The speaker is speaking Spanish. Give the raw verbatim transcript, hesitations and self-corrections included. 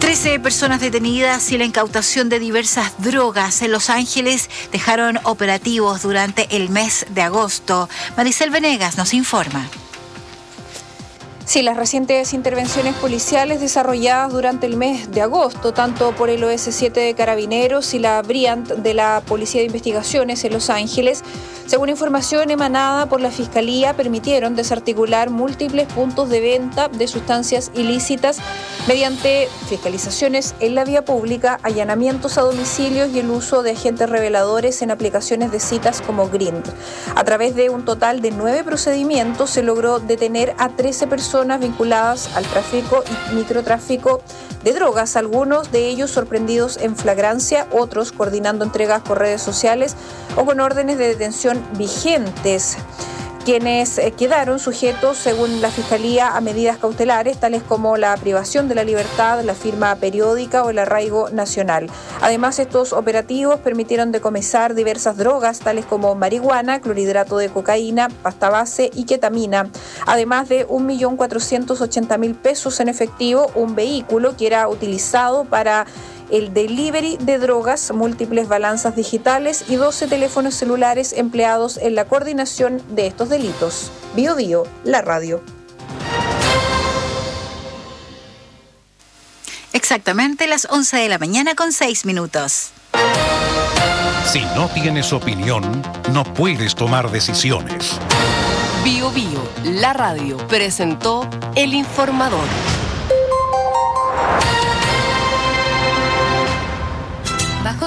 trece personas detenidas y la incautación de diversas drogas en Los Ángeles dejaron operativos durante el mes de agosto. Maricel Venegas nos informa. Sí, las recientes intervenciones policiales desarrolladas durante el mes de agosto, tanto por el O S siete de Carabineros y la Bryant de la Policía de Investigaciones en Los Ángeles, según información emanada por la Fiscalía, permitieron desarticular múltiples puntos de venta de sustancias ilícitas mediante fiscalizaciones en la vía pública, allanamientos a domicilios y el uso de agentes reveladores en aplicaciones de citas como Grindr. A través de un total de nueve procedimientos se logró detener a trece personas vinculadas al tráfico y microtráfico de drogas, algunos de ellos sorprendidos en flagrancia, otros coordinando entregas por redes sociales o con órdenes de detención vigentes, quienes quedaron sujetos, según la Fiscalía, a medidas cautelares, tales como la privación de la libertad, la firma periódica o el arraigo nacional. Además, estos operativos permitieron decomisar diversas drogas, tales como marihuana, clorhidrato de cocaína, pasta base y ketamina, además de un millón cuatrocientos ochenta mil pesos en efectivo, un vehículo que era utilizado para el delivery de drogas, múltiples balanzas digitales y doce teléfonos celulares empleados en la coordinación de estos delitos. Bio Bio, la radio. Exactamente las once de la mañana con seis minutos. Si no tienes opinión, no puedes tomar decisiones. Bio Bio, la radio, presentó El Informador.